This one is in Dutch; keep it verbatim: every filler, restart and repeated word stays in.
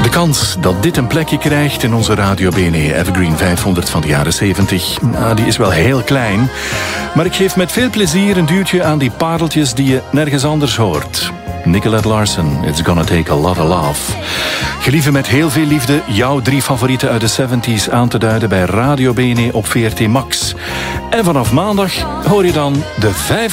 kans dat dit een plekje krijgt in onze Radio B N E Evergreen vijfhonderd van de jaren zeventig, nou, die is wel heel klein. Maar ik geef met veel plezier een duwtje aan die pareltjes die je nergens anders hoort. Nicolette Larson, It's Gonna Take a Lot of Love. Gelieve met heel veel liefde jouw drie favorieten uit de zeventies aan te duiden bij Radio B N E op V R T Max. En vanaf maandag hoor je dan de vijf